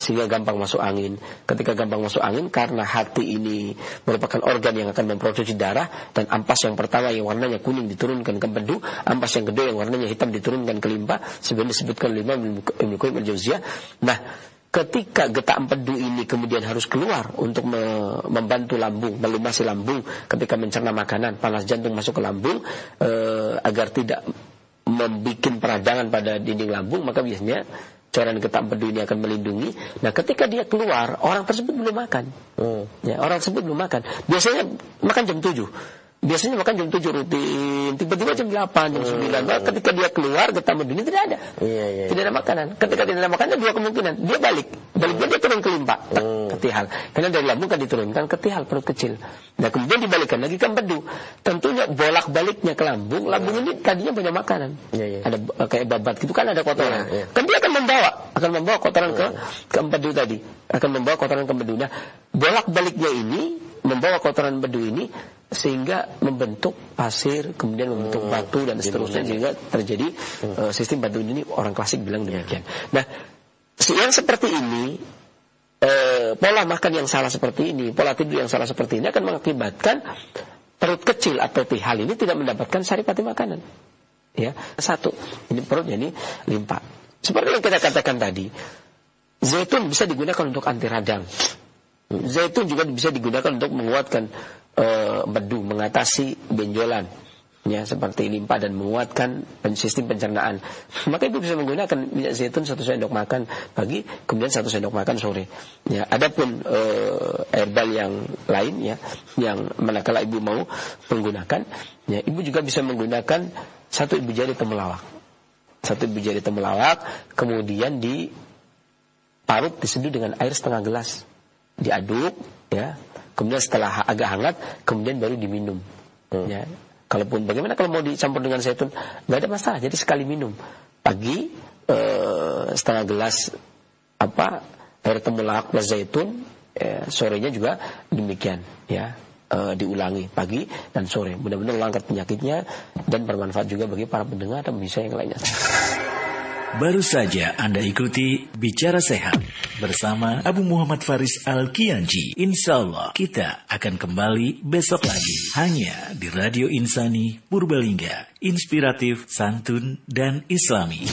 sehingga gampang masuk angin. Ketika gampang masuk angin, karena hati ini merupakan organ yang akan memproduksi darah, dan ampas yang pertama yang warnanya kuning diturunkan ke empedu, ampas yang kedua yang warnanya hitam diturunkan ke limpa, sebenarnya disebutkan oleh Ibnu Qayyim al-Jauziyah. Nah, ketika getah empedu ini kemudian harus keluar untuk membantu lambung, melumasi lambung ketika mencerna makanan, panas jantung masuk ke lambung, agar tidak membuat peradangan pada dinding lambung, maka biasanya cairan getah empedu ini akan melindungi. Nah, ketika dia keluar, orang tersebut belum makan. Ya, orang tersebut belum makan. Biasanya makan jam 7. Biasanya makan jam 7 rutin, tiba-tiba jam 8, jam 9. Nah, ketika dia keluar, getah empedu ini tidak ada. Tidak ada makanan. Ketika tidak ada makanan, dua kemungkinan. Dia baliknya dia turun ke limpa, ke tihal. Karena dari lambung kan diturunkan ke tihal, perut kecil. Nah, kemudian dibalikkan lagi ke empedu. Tentunya bolak-baliknya ke lambung ini tadinya banyak makanan. Ada kayak babat gitu kan, ada kotoran. Kan dia akan membawa kotoran ke empedu tadi. Akan membawa kotoran ke empedu. Nah, bolak-baliknya ini membawa kotoran empedu ini sehingga membentuk pasir, kemudian membentuk batu dan seterusnya, sehingga terjadi sistem batu ini. Orang klasik bilang demikian. Nah, yang seperti ini, pola makan yang salah seperti ini, pola tidur yang salah seperti ini akan mengakibatkan perut kecil atau tihal ini tidak mendapatkan saripati makanan. Ya, satu, ini perutnya ini limpa. Seperti yang kita katakan tadi, zaitun bisa digunakan untuk anti radang. Zaitun juga bisa digunakan untuk menguatkan empedu, mengatasi benjolan, ya, seperti limpa, dan menguatkan sistem pencernaan. Maka ibu bisa menggunakan minyak zaitun 1 sendok makan pagi, kemudian 1 sendok makan sore. Ya, adapun herbal yang lain, ya, yang manakala ibu mau menggunakan, ya, ibu juga bisa menggunakan 1 ibu jari temulawak. 1 ibu jari temulawak, kemudian diparut, diseduh dengan air setengah gelas, diaduk, ya. Kemudian setelah agak hangat, kemudian baru diminum. Ya. Kalaupun bagaimana kalau mau dicampur dengan zaitun, nggak ada masalah. Jadi sekali minum pagi, setengah gelas air temulawak plus zaitun, sorenya juga demikian. Ya, diulangi pagi dan sore. Benar-benar mengangkat penyakitnya dan bermanfaat juga bagi para pendengar dan bisa yang lainnya. Baru saja Anda ikuti Bicara Sehat bersama Abu Muhammad Faris Al-Kiyanji. Insya Allah kita akan kembali besok lagi hanya di Radio Insani Purbalingga, inspiratif, santun, dan islami.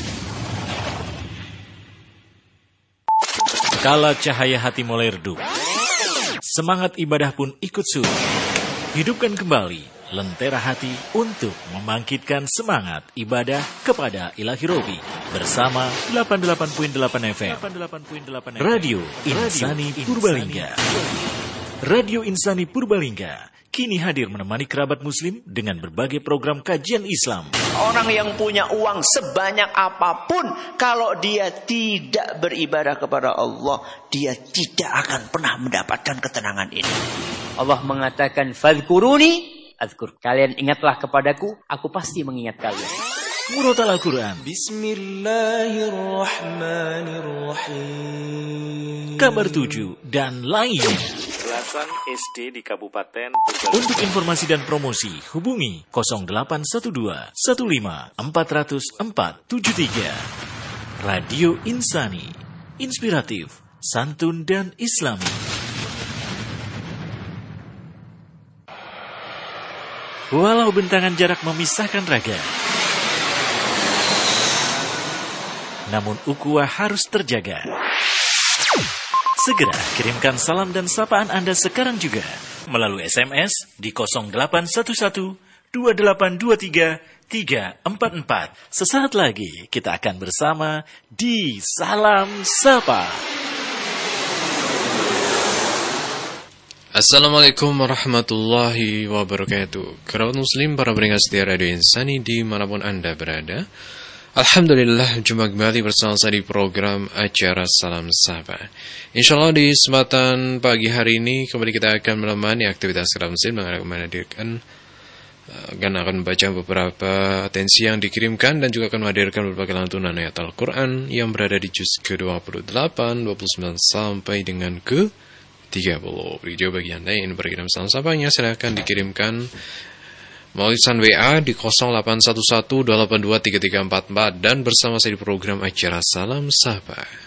Kala cahaya hati mulai redup, semangat ibadah pun ikut surut. Hidupkan kembali lentera hati untuk membangkitkan semangat ibadah kepada Ilahi Robi bersama 88.8 FM Radio Insani Purbalingga. Radio Insani Purbalingga kini hadir menemani kerabat muslim dengan berbagai program kajian Islam. Orang yang punya uang sebanyak apapun, kalau dia tidak beribadah kepada Allah, dia tidak akan pernah mendapatkan ketenangan ini. Allah mengatakan, "Fadhkuruni azkur." Kalian ingatlah kepadaku, aku pasti mengingat kalian. Murotal Al-Quran, Bismillahirrahmanirrahim, Kabar 7 dan lainnya. Belasan SD di Kabupaten Untuk informasi dan promosi hubungi 0812 15 400 473. Radio Insani, inspiratif, santun dan islami. Walau bentangan jarak memisahkan raga, namun ukhuwah harus terjaga. Segera kirimkan salam dan sapaan Anda sekarang juga melalui SMS di 0811 2823 344. Sesaat lagi kita akan bersama di Salam Sapa. Assalamualaikum warahmatullahi wabarakatuh. Kerabat muslim, para pendengar setia Radio Insani dimanapun Anda berada, alhamdulillah jumpa kembali bersama saya di program acara Salam Sapa. InsyaAllah di kesempatan pagi hari ini kembali kita akan menemani aktivitas kerabat muslim dengan menghadirkan akan membaca beberapa atensi yang dikirimkan dan juga akan menghadirkan berbagai lantunan ayat Al-Quran yang berada di juz ke-28, 29 sampai dengan ke-30. Video bagi Anda yang ingin berkirim salam sapanya silahkan dikirimkan melalui pesan WA di 0811 282 3344 dan bersama saya di program acara Salam Sapa.